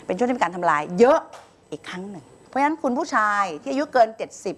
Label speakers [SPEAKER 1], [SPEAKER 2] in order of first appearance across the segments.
[SPEAKER 1] เป็นช่วงที่มีการทำลายเยอะอีกครั้งหนึ่งเพราะฉะนั้นคุณผู้ชายที่อายุเกิน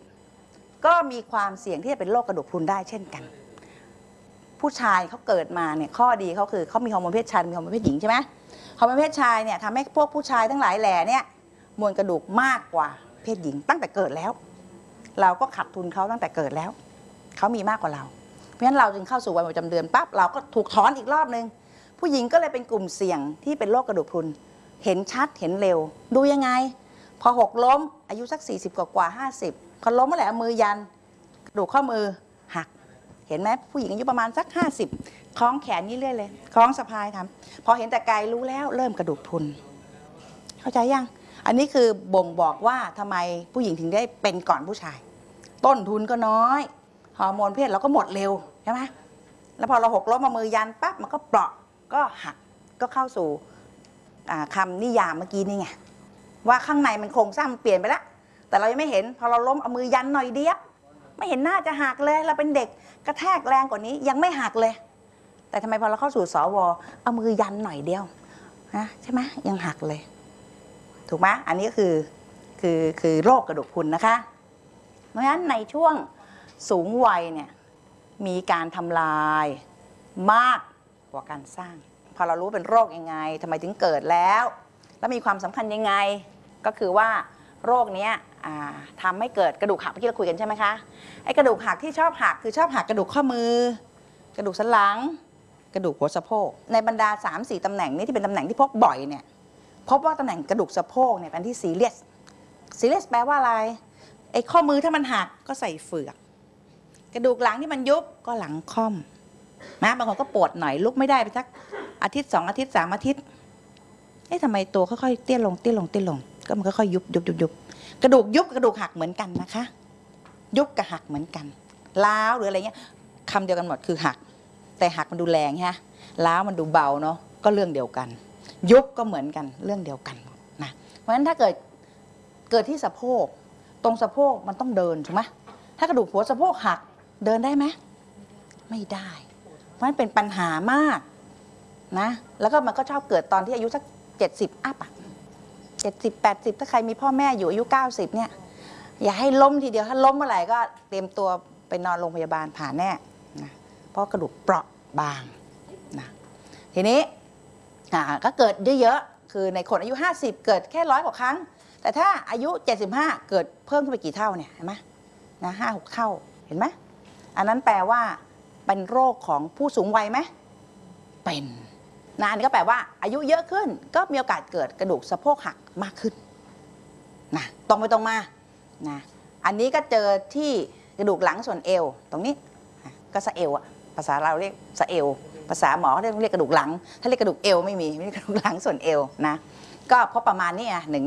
[SPEAKER 1] 70ก็มีความเสี่ยงที่จะเป็นโรคกระดูกพรุนได้เช่นกันผู้ชายเขาเกิดมาเนี่ยข้อดีเขาคือเขามีฮอร์โมนเพศชายมีฮอร์โมนเพศหญิงใช่ไหมฮอร์โมนเพศชายเนี่ยทำให้พวกผู้ชายทั้งหลายแหล่เนี่ยมวลกระดูกมากกว่าเพศหญิงตั้งแต่เกิดแล้วเราก็ขาดทุนเขาตั้งแต่เกิดแล้วเขามีมากกว่าเราเพราะฉะนั้นเราจึงเข้าสู่วัยประจำเดือนปั๊บเราก็ถูกถอนอีกรอบนึงผู้หญิงก็เลยเป็นกลุ่มเสี่ยงที่เป็นโรคกระดูกพรุนเห็นชัดเห็นเร็วดูยังไงพอหกล้มอายุสัก40กว่า50พอล้มเมื่อไหร่เอามือยันกระดูกข้อมือหักเห็นไหมผู้หญิงอายุประมาณสัก50คล้องแขนนี่เรื่อยเลยคล้องสะพายทำพอเห็นแต่ไกลรู้แล้วเริ่มกระดูกพรุนเข้าใจยังอันนี้คือบ่งบอกว่าทำไมผู้หญิงถึงได้เป็นก่อนผู้ชายต้นทุนก็น้อยฮอร์โมนเพศเราก็หมดเร็วใช่ไหมแล้วพอเราหกล้มมามือยันปั๊บมันก็เปราะก็หักก็เข้าสู่คำนิยามเมื่อกี้นี่ไงว่าข้างในมันโครงสร้างมันเปลี่ยนไปแล้วแต่เรายังไม่เห็นพอเราล้มเอามือยันหน่อยเดียวไม่เห็นหน้าจะหักเลยเราเป็นเด็กกระแทกแรงกว่านี้ยังไม่หักเลยแต่ทำไมพอเราเข้าสู่สวเอามือยันหน่อยเดียวนะใช่ไหมยังหักเลยถูกไหมอันนี้ก็คือโรคกระดูกพรุนนะคะเพราะฉะนั้นในช่วงสูงวัยเนี่ยมีการทำลายมากกว่าการสร้างพอเรารู้เป็นโรคยังไงทำไมถึงเกิดแล้วมีความสำคัญยังไงก็คือว่าโรคนี้ทำให้เกิดกระดูกหักเมื่อกี้เราคุยกันใช่ไหมคะไอ้กระดูกหักที่ชอบหักคือชอบหักกระดูกข้อมือกระดูกสันหลังกระดูกหัวสะโพกในบรรดา 3-4 ตำแหน่งนี้ที่เป็นตำแหน่งที่พบบ่อยเนี่ยพบว่าตำแหน่งกระดูกสะโพกเนี่ยเป็นที่ซีเรียสแปลว่าอะไรไอ้ข้อมือถ้ามันหักก็ใส่เฝือกกระดูกหลังที่มันยุบก็หลังค่อมนะบางคนก็ปวดหน่อยลุกไม่ได้ไปสักอาทิตย์2 อาทิตย์3 อาทิตย์ทำไมตัวค่อยๆเตี้ยลงก็มันค่อยๆยุบกระดูกยุบกระดูกหักเหมือนกันนะคะยุบกับหักเหมือนกันล้าวหรืออะไรเงี้ยคำเดียวกันหมดคือหักแต่หักมันดูแรงฮะล้าวมันดูเบาเนาะก็เรื่องเดียวกันยุบก็เหมือนกันเรื่องเดียวกันนะเพราะฉะนั้นถ้าเกิดที่สะโพกตรงสะโพกมันต้องเดินถูกไหมถ้ากระดูกหัวสะโพกหักเดินได้ไหมไม่ได้เพราะฉะนั้นเป็นปัญหามากนะแล้วก็มันก็ชอบเกิดตอนที่อายุสัก70 อัพ70-80ถ้าใครมีพ่อแม่อยู่อายุ90เนี่ยอย่าให้ล้มทีเดียวถ้าล้มเมื่อไหร่ก็เตรียมตัวไปนอนโรงพยาบาลผ่าแน่นะเพราะกระดูกเปราะบางนะทีนี้ก็เกิดเยอะๆคือในคนอายุ50เกิดแค่100 กว่าครั้งแต่ถ้าอายุ75เกิดเพิ่มขึ้นไปกี่เท่าเนี่ยเห็นไหมนะ5-6 เท่าเห็นไหมอันนั้นแปลว่าเป็นโรคของผู้สูงวัยไหมเป็นนะอันนี้ก็แปลว่าอายุเยอะขึ้นก็มีโอกาสเกิดกระดูกสะโพกหักมากขึ้นนะตรงไปตรงมานะอันนี้ก็เจอที่กระดูกหลังส่วนเอวตรงนี้ก็สะเอวอะภาษาเราเรียกสะเอวภาษาหมอเขาเรียกกระดูกหลังถ้าเรียกกระดูกเอวไม่เรียกกระดูกหลังส่วนเอวนะก็พบประมาณนี้1 ใน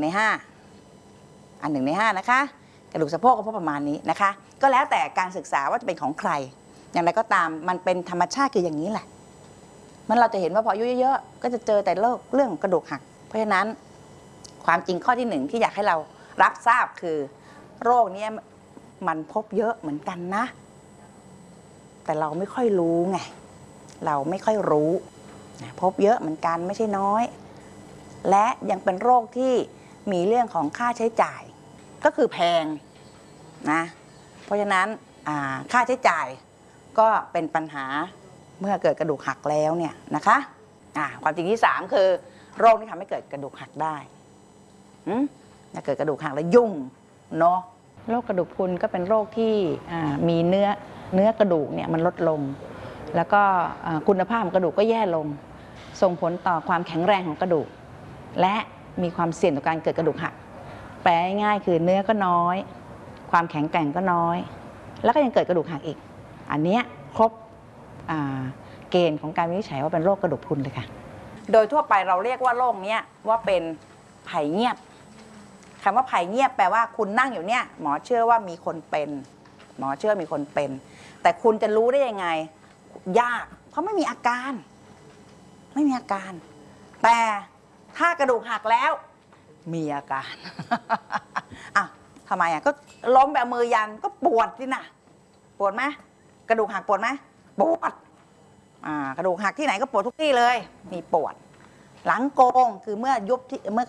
[SPEAKER 1] 51 ใน 5นะคะกระดูกสะโพกก็พบประมาณนี้นะคะก็แล้วแต่การศึกษาว่าจะเป็นของใครอย่างไรก็ตามมันเป็นธรรมชาติคืออย่างนี้แหละมันเราจะเห็นว่าพออายุเยอะๆก็จะเจอแต่เรื่องกระดูกหักเพราะฉะนั้นความจริงข้อที่1ที่อยากให้เรารับทราบคือโรคนี้มันพบเยอะเหมือนกันนะแต่เราไม่ค่อยรู้ไงเราไม่ค่อยรู้พบเยอะเหมือนกันไม่ใช่น้อยและยังเป็นโรคที่มีเรื่องของค่าใช้จ่ายก็คือแพงนะเพราะฉะนั้นค่าใช้จ่ายก็เป็นปัญหาเมื่อเกิดกระดูกหักแล้วเนี่ยนะคะความจริงที่3คือโรคที่ทำให้เกิดกระดูกหักได้ถ้าเกิดกระดูกหักแล้วยุ่งเนาะโรคกระดูกพรุนก็เป็นโรคที่มีเนื้อกระดูกเนี่ยมันลดลงแล้วก็คุณภาพของกระดูกก็แย่ลงส่งผลต่อความแข็งแรงของกระดูกและมีความเสี่ยงต่อการเกิดกระดูกหักแปลง่ายๆคือเนื้อก็น้อยความแข็งแกร่งก็น้อยแล้วก็ยังเกิดกระดูกหักอีกอันนี้ครบเกณฑ์ของการวินิจฉัยว่าเป็นโรคกระดูกพรุนเลยค่ะโดยทั่วไปเราเรียกว่าโรคนี้ว่าเป็นภัยเงียบคำว่าภัยเงียบแปลว่าคุณนั่งอยู่เนี่ยหมอเชื่อว่ามีคนเป็นแต่คุณจะรู้ได้ยังไงยากเพราะไม่มีอาการแต่ถ้ากระดูกหักแล้วมีอาการทำไมก็ล้มแบบมือยันก็ปวดสินะปวดไหมกระดูกหักปวดไหมปวดกระดูกหักที่ไหนก็ปวดทุกที่เลยมีปวดหลังโกงคือเมื่อยุบที่เมื่อ